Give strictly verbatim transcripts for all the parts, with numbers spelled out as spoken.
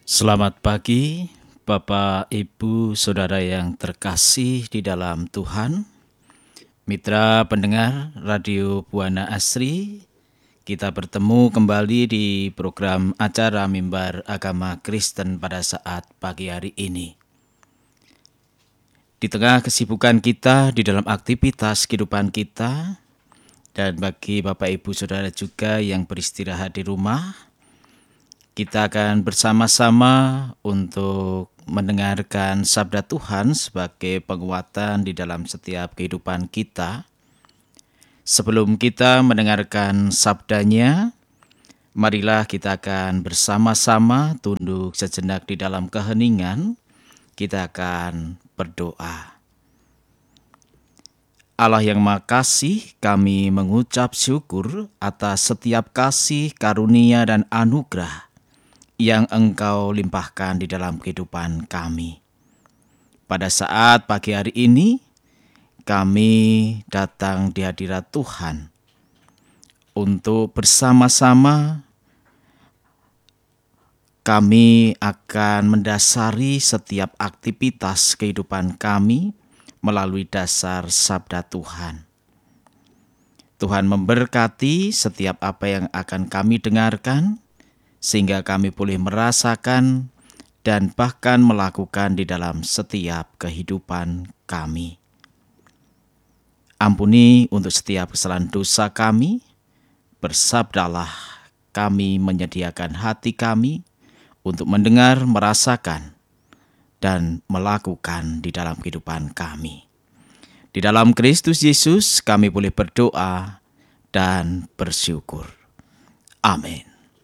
Selamat pagi, Bapak, Ibu, Saudara yang terkasih di dalam Tuhan. Mitra pendengar Radio Buana Asri, kita bertemu kembali di program acara Mimbar Agama Kristen pada saat pagi hari ini. Di tengah kesibukan kita, di dalam aktivitas kehidupan kita, dan bagi Bapak, Ibu, Saudara juga yang beristirahat di rumah, kita akan bersama-sama untuk mendengarkan sabda Tuhan sebagai penguatan di dalam setiap kehidupan kita. Sebelum kita mendengarkan sabdanya, marilah kita akan bersama-sama tunduk sejenak di dalam keheningan. Kita akan berdoa. Allah yang Maha Kasih, kami mengucap syukur atas setiap kasih, karunia, dan anugerah yang Engkau limpahkan di dalam kehidupan kami. Pada saat pagi hari ini, kami datang di hadirat Tuhan untuk bersama-sama kami akan mendasari setiap aktivitas kehidupan kami melalui dasar sabda Tuhan. Tuhan memberkati setiap apa yang akan kami dengarkan, sehingga kami boleh merasakan dan bahkan melakukan di dalam setiap kehidupan kami. Ampuni untuk setiap kesalahan dosa kami, bersabdalah kami menyediakan hati kami untuk mendengar, merasakan, dan melakukan di dalam kehidupan kami. Di dalam Kristus Yesus kami boleh berdoa dan bersyukur. Amin.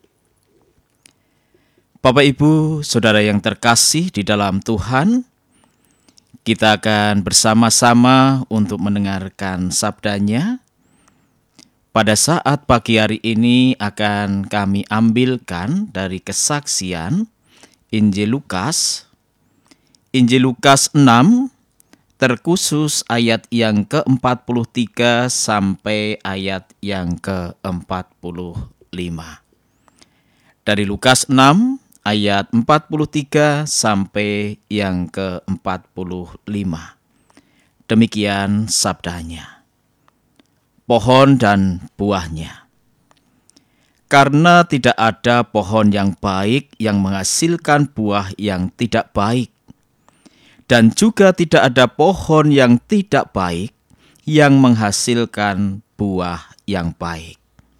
Bapak, Ibu, Saudara yang terkasih di dalam Tuhan, kita akan bersama-sama untuk mendengarkan sabdanya. Pada saat pagi hari ini akan kami ambilkan dari kesaksian Injil Lukas, Injil Lukas enam, terkhusus ayat yang ke empat puluh tiga sampai ayat yang ke empat puluh lima. Dari Lukas enam, ayat empat puluh tiga sampai yang ke empat puluh lima. Demikian sabdanya. Pohon dan buahnya. Karena tidak ada pohon yang baik yang menghasilkan buah yang tidak baik, dan juga tidak ada pohon yang tidak baik yang menghasilkan buah yang baik.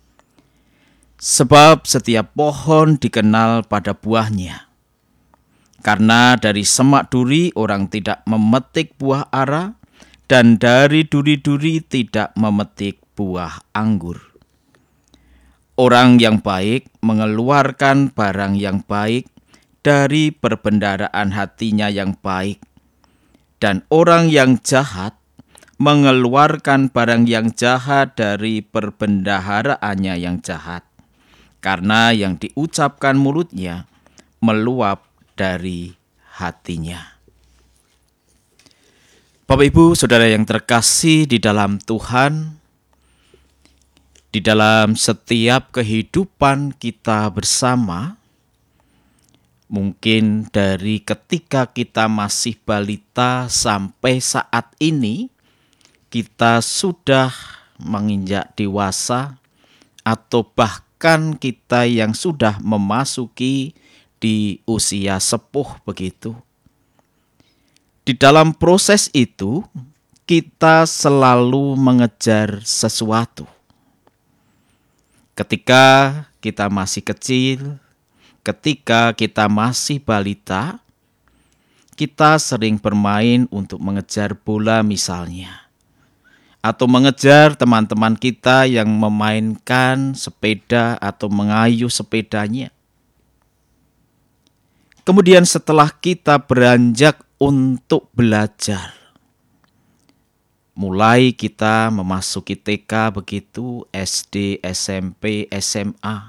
Sebab setiap pohon dikenal pada buahnya. Karena dari semak duri orang tidak memetik buah ara, dan dari duri-duri tidak memetik buah anggur. Orang yang baik mengeluarkan barang yang baik dari perbendaharaan hatinya yang baik, dan orang yang jahat mengeluarkan barang yang jahat dari perbendaharaannya yang jahat. Karena yang diucapkan mulutnya meluap dari hatinya. Bapak, Ibu, Saudara yang terkasih di dalam Tuhan, di dalam setiap kehidupan kita bersama, mungkin dari ketika kita masih balita sampai saat ini, kita sudah menginjak dewasa atau bahkan Kan kita yang sudah memasuki di usia sepuh begitu. Di dalam proses itu, kita selalu mengejar sesuatu. Ketika kita masih kecil, ketika kita masih balita, kita sering bermain untuk mengejar bola misalnya, atau mengejar teman-teman kita yang memainkan sepeda atau mengayuh sepedanya. Kemudian setelah kita beranjak untuk belajar, mulai kita memasuki T K begitu, S D, S M P, S M A,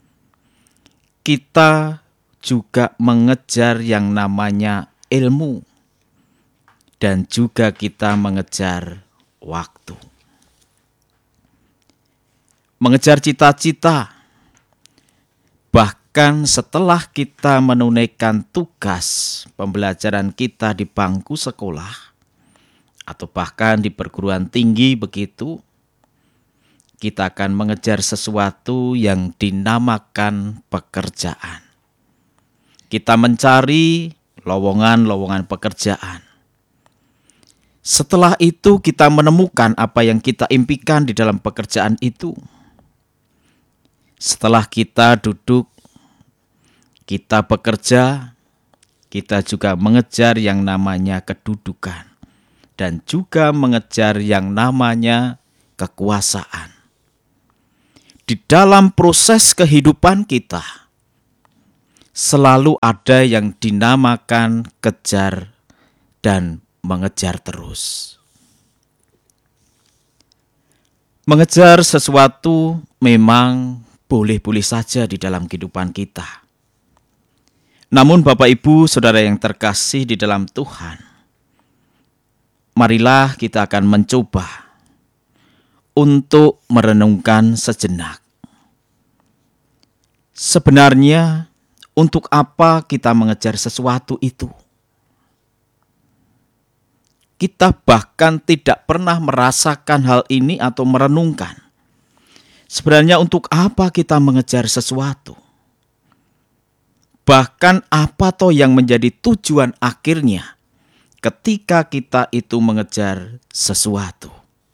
kita juga mengejar yang namanya ilmu, dan juga kita mengejar waktu. Mengejar cita-cita, bahkan bahkan setelah kita menunaikan tugas pembelajaran kita di bangku sekolah atau bahkan di perguruan tinggi begitu, kita akan mengejar sesuatu yang dinamakan pekerjaan. Kita mencari lowongan-lowongan pekerjaan. Setelah itu kita menemukan apa yang kita impikan di dalam pekerjaan itu. Setelah kita duduk, kita bekerja, kita juga mengejar yang namanya kedudukan dan juga mengejar yang namanya kekuasaan. Di dalam proses kehidupan kita, selalu ada yang dinamakan kejar dan mengejar terus. Mengejar sesuatu memang boleh-boleh saja di dalam kehidupan kita. Namun Bapak Ibu Saudara yang terkasih di dalam Tuhan, marilah kita akan mencoba untuk merenungkan sejenak. Sebenarnya untuk apa kita mengejar sesuatu itu? Kita bahkan tidak pernah merasakan hal ini atau merenungkan. Sebenarnya untuk apa kita mengejar sesuatu? Bahkan apa toh yang menjadi tujuan akhirnya ketika kita itu mengejar sesuatu?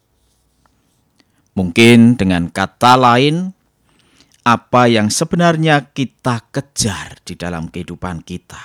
Mungkin dengan kata lain, apa yang sebenarnya kita kejar di dalam kehidupan kita.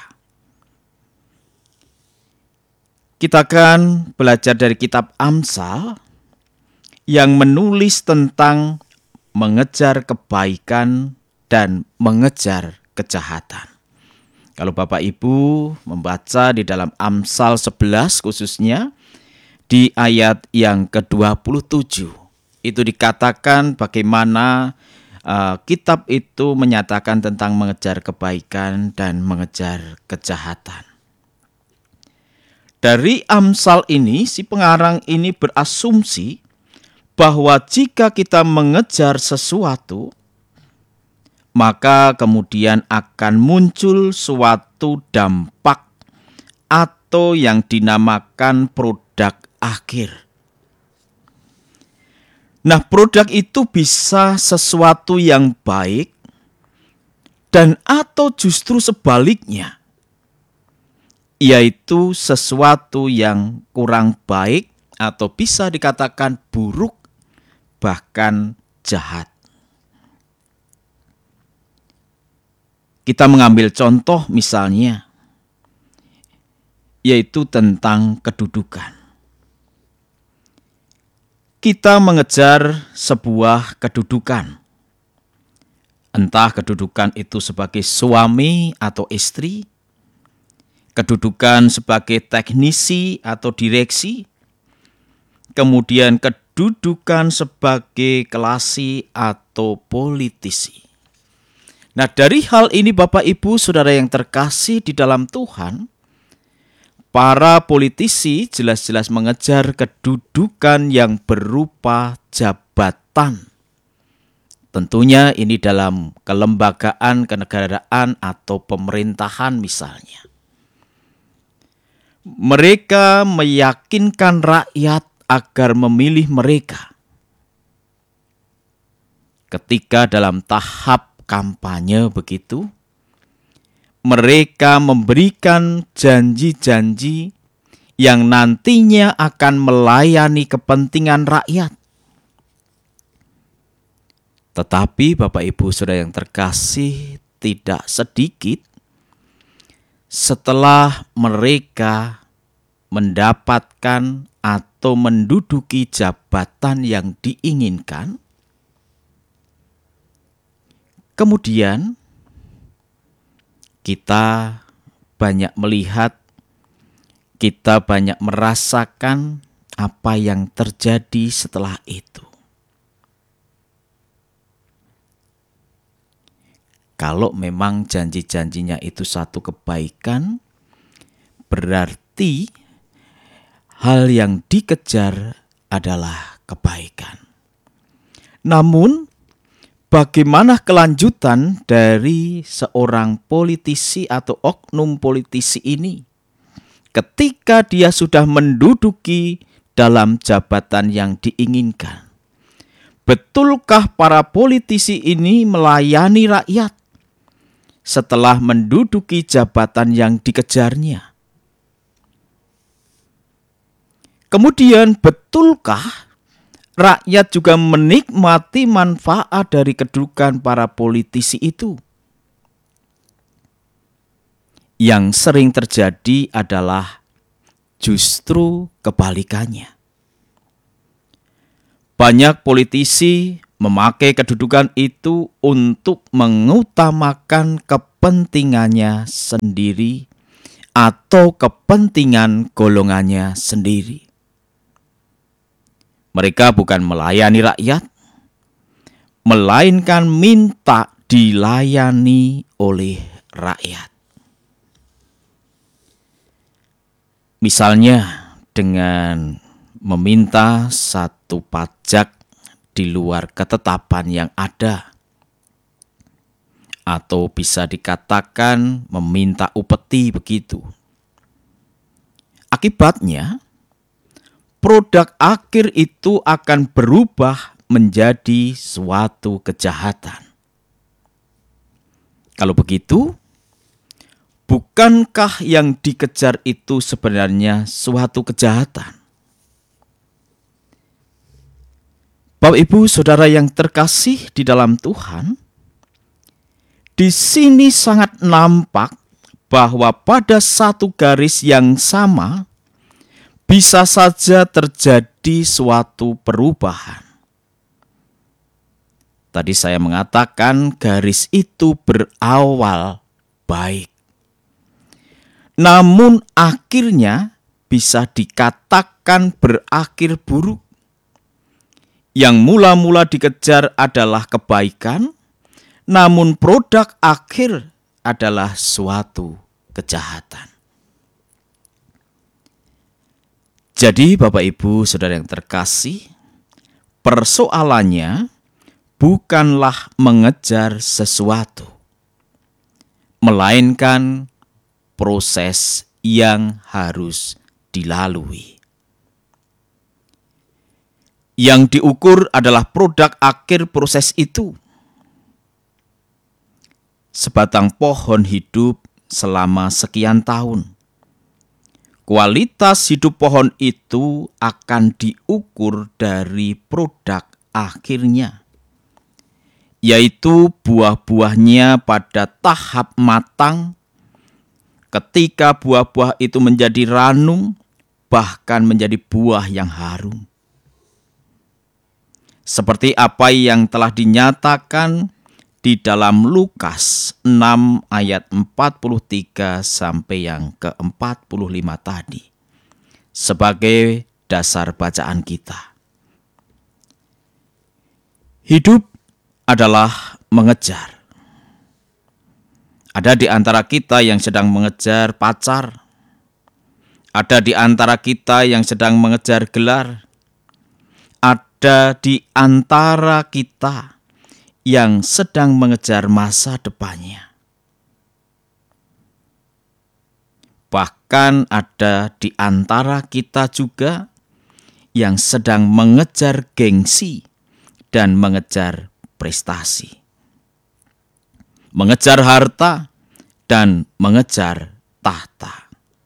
Kita akan belajar dari kitab Amsal yang menulis tentang mengejar kebaikan dan mengejar kejahatan. Kalau Bapak Ibu membaca di dalam Amsal sebelas khususnya di ayat yang ke dua puluh tujuh, itu dikatakan bagaimana uh, kitab itu menyatakan tentang mengejar kebaikan dan mengejar kejahatan. Dari Amsal ini, si pengarang ini berasumsi bahwa jika kita mengejar sesuatu, maka kemudian akan muncul suatu dampak atau yang dinamakan produk akhir. Nah, produk itu bisa sesuatu yang baik dan atau justru sebaliknya, yaitu sesuatu yang kurang baik atau bisa dikatakan buruk, bahkan jahat. Kita mengambil contoh misalnya, yaitu tentang kedudukan. Kita mengejar sebuah kedudukan. Entah kedudukan itu sebagai suami atau istri, kedudukan sebagai teknisi atau direksi, kemudian kedudukan sebagai kelasi atau politisi. Nah, dari hal ini Bapak Ibu Saudara yang terkasih di dalam Tuhan, para politisi jelas-jelas mengejar kedudukan yang berupa jabatan. Tentunya ini dalam kelembagaan kenegaraan atau pemerintahan misalnya. Mereka meyakinkan rakyat agar memilih mereka. Ketika dalam tahap kampanye begitu, mereka memberikan janji-janji yang nantinya akan melayani kepentingan rakyat. Tetapi Bapak Ibu Saudara yang terkasih, tidak sedikit setelah mereka mendapatkan atau menduduki jabatan yang diinginkan, kemudian kita banyak melihat, kita banyak merasakan apa yang terjadi setelah itu. Kalau memang janji-janjinya itu satu kebaikan, berarti hal yang dikejar adalah kebaikan. Namun, bagaimana kelanjutan dari seorang politisi atau oknum politisi ini ketika dia sudah menduduki dalam jabatan yang diinginkan? Betulkah para politisi ini melayani rakyat setelah menduduki jabatan yang dikejarnya? Kemudian, betulkah rakyat juga menikmati manfaat dari kedudukan para politisi itu? Yang sering terjadi adalah justru kebalikannya. Banyak politisi memakai kedudukan itu untuk mengutamakan kepentingannya sendiri atau kepentingan golongannya sendiri. Mereka bukan melayani rakyat, melainkan minta dilayani oleh rakyat. Misalnya dengan meminta satu pajak di luar ketetapan yang ada, atau bisa dikatakan meminta upeti begitu. Akibatnya, produk akhir itu akan berubah menjadi suatu kejahatan. Kalau begitu, bukankah yang dikejar itu sebenarnya suatu kejahatan? Bapak Ibu Saudara yang terkasih di dalam Tuhan, di sini sangat nampak bahwa pada satu garis yang sama bisa saja terjadi suatu perubahan. Tadi saya mengatakan garis itu berawal baik, namun akhirnya bisa dikatakan berakhir buruk. Yang mula-mula dikejar adalah kebaikan, namun produk akhir adalah suatu kejahatan. Jadi Bapak Ibu Saudara yang terkasih, persoalannya bukanlah mengejar sesuatu, melainkan proses yang harus dilalui. Yang diukur adalah produk akhir proses itu. Sebatang pohon hidup selama sekian tahun. Kualitas hidup pohon itu akan diukur dari produk akhirnya, yaitu buah-buahnya pada tahap matang. Ketika buah-buah itu menjadi ranum, bahkan menjadi buah yang harum. Seperti apa yang telah dinyatakan di dalam Lukas enam ayat empat puluh tiga sampai yang ke empat puluh lima tadi, sebagai dasar bacaan kita. Hidup adalah mengejar. Ada di antara kita yang sedang mengejar pacar. Ada di antara kita yang sedang mengejar gelar. Ada di antara kita yang sedang mengejar masa depannya. Bahkan ada di antara kita juga yang sedang mengejar gengsi dan mengejar prestasi. Mengejar harta dan mengejar tahta.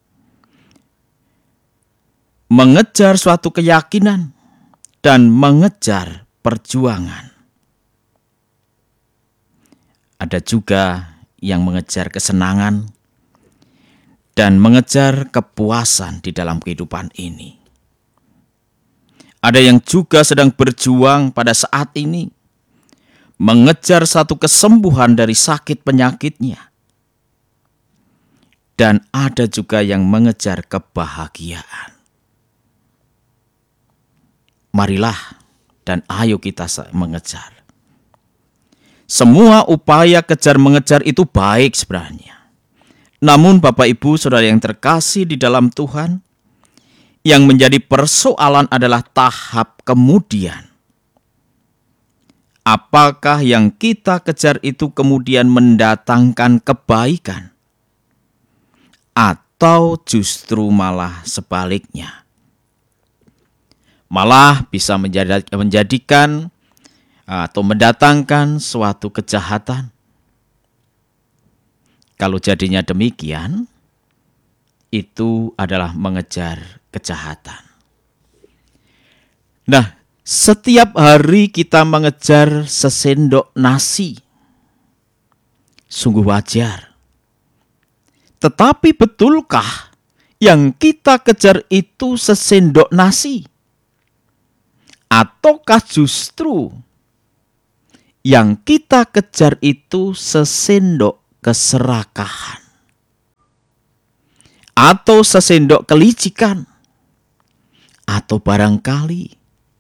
Mengejar suatu keyakinan dan mengejar perjuangan. Ada juga yang mengejar kesenangan dan mengejar kepuasan di dalam kehidupan ini. Ada yang juga sedang berjuang pada saat ini, mengejar satu kesembuhan dari sakit penyakitnya. Dan ada juga yang mengejar kebahagiaan. Marilah dan ayo kita mengejar. Semua upaya kejar mengejar itu baik sebenarnya. Namun Bapak Ibu Saudara yang terkasih di dalam Tuhan, yang menjadi persoalan adalah tahap kemudian. Apakah yang kita kejar itu kemudian mendatangkan kebaikan? Atau justru malah sebaliknya? Malah bisa menjadikan atau mendatangkan suatu kejahatan. Kalau jadinya demikian, itu adalah mengejar kejahatan. Nah, setiap hari kita mengejar sesendok nasi, sungguh wajar. Tetapi betulkah yang kita kejar itu sesendok nasi? Ataukah justru yang kita kejar itu sesendok keserakahan? Atau sesendok kelicikan? Atau barangkali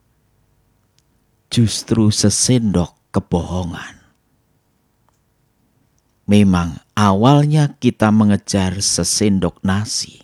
justru sesendok kebohongan? Memang awalnya kita mengejar sesendok nasi.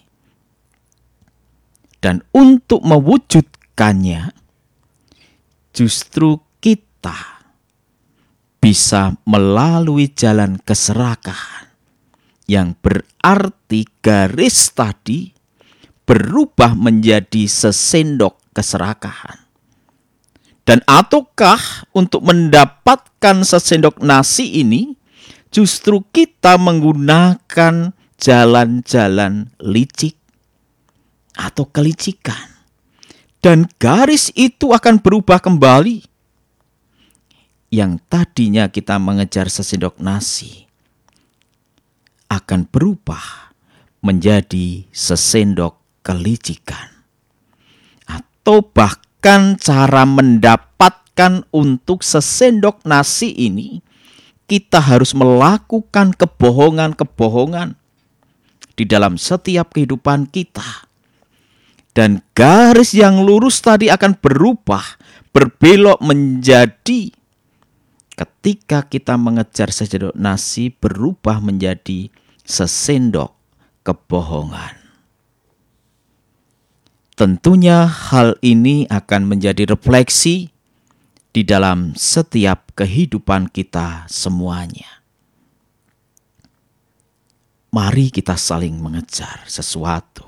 Dan untuk mewujudkannya, justru kita bisa melalui jalan keserakahan, yang berarti garis tadi berubah menjadi sesendok keserakahan. Dan ataukah untuk mendapatkan sesendok nasi ini, justru kita menggunakan jalan-jalan licik atau kelicikan. Dan garis itu akan berubah kembali. Yang tadinya kita mengejar sesendok nasi akan berubah menjadi sesendok kelicikan. Atau bahkan cara mendapatkan untuk sesendok nasi ini, kita harus melakukan kebohongan-kebohongan di dalam setiap kehidupan kita. Dan garis yang lurus tadi akan berubah, berbelok menjadi, ketika kita mengejar sesendok nasi, berubah menjadi sesendok kebohongan. Tentunya hal ini akan menjadi refleksi di dalam setiap kehidupan kita semuanya. Mari kita saling mengejar sesuatu.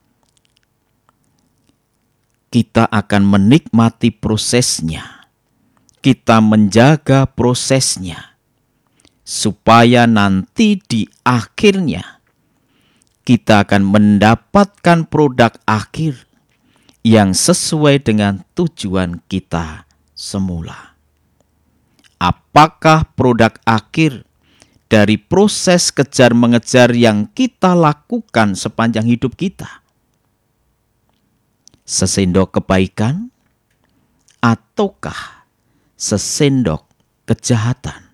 Kita akan menikmati prosesnya. Kita menjaga prosesnya. Supaya nanti di akhirnya kita akan mendapatkan produk akhir yang sesuai dengan tujuan kita semula. Apakah produk akhir dari proses kejar mengejar yang kita lakukan sepanjang hidup kita? Sesendok kebaikan ataukah sesendok kejahatan?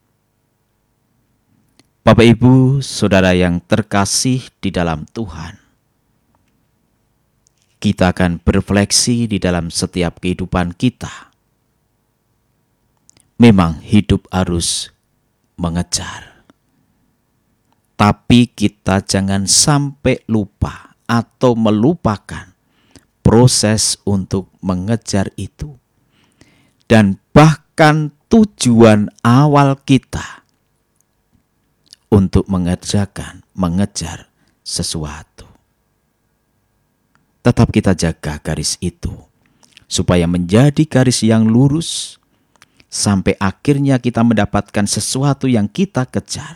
Bapak, Ibu, Saudara yang terkasih di dalam Tuhan, kita akan berefleksi di dalam setiap kehidupan kita. Memang hidup harus mengejar, tapi kita jangan sampai lupa atau melupakan proses untuk mengejar itu. Dan bahkan tujuan awal kita untuk mengerjakan, mengejar sesuatu. Tetap kita jaga garis itu, supaya menjadi garis yang lurus, sampai akhirnya kita mendapatkan sesuatu yang kita kejar,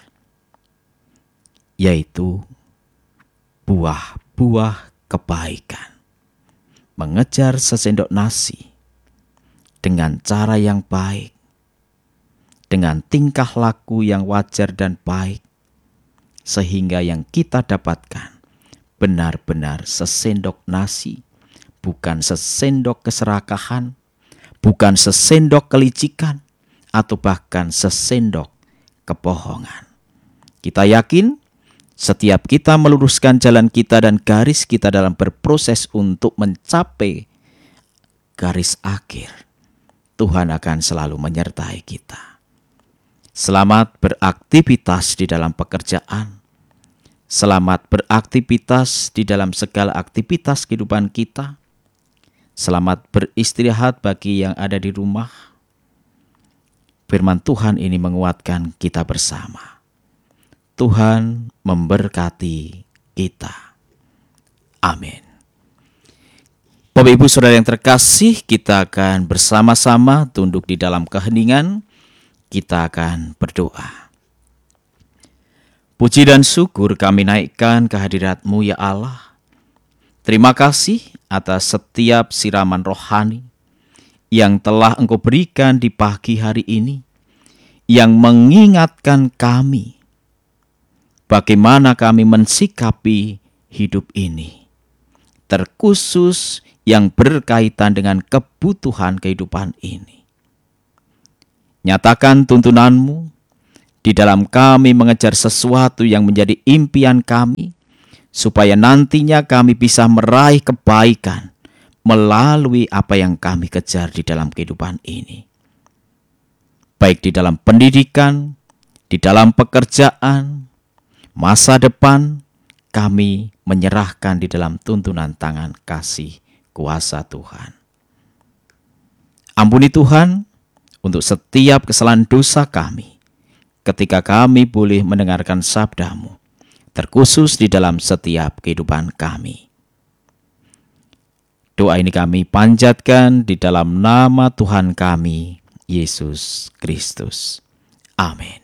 yaitu buah-buah kebaikan. Mengejar sesendok nasi dengan cara yang baik, dengan tingkah laku yang wajar dan baik, sehingga yang kita dapatkan benar-benar sesendok nasi, bukan sesendok keserakahan, bukan sesendok kelicikan, atau bahkan sesendok kebohongan. Kita yakin setiap kita meluruskan jalan kita dan garis kita dalam berproses untuk mencapai garis akhir, Tuhan akan selalu menyertai kita. Selamat beraktivitas di dalam pekerjaan. Selamat beraktivitas di dalam segala aktivitas kehidupan kita. Selamat beristirahat bagi yang ada di rumah. firman Tuhan ini menguatkan kita bersama. Tuhan memberkati kita. Amin. Bapak Ibu Saudara yang terkasih, kita akan bersama-sama tunduk di dalam keheningan. Kita akan berdoa. Puji dan syukur kami naikkan kehadirat-Mu ya Allah. Terima kasih atas setiap siraman rohani yang telah Engkau berikan di pagi hari ini, yang mengingatkan kami bagaimana kami mensikapi hidup ini, terkhusus yang berkaitan dengan kebutuhan kehidupan ini. Nyatakan tuntunan-Mu di dalam kami mengejar sesuatu yang menjadi impian kami, supaya nantinya kami bisa meraih kebaikan melalui apa yang kami kejar di dalam kehidupan ini. Baik di dalam pendidikan, di dalam pekerjaan, masa depan, kami menyerahkan di dalam tuntunan tangan kasih kuasa Tuhan. Ampuni Tuhan untuk setiap kesalahan dosa kami ketika kami boleh mendengarkan sabda-Mu, terkhusus di dalam setiap kehidupan kami. Doa ini kami panjatkan di dalam nama Tuhan kami, Yesus Kristus. Amin.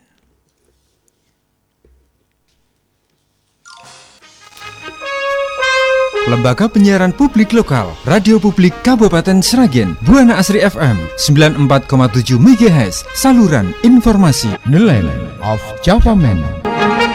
Lembaga Penyiaran Publik Lokal, Radio Publik Kabupaten Sragen, Buana Asri F M sembilan puluh empat koma tujuh megahertz, saluran informasi. The Land of Java Man.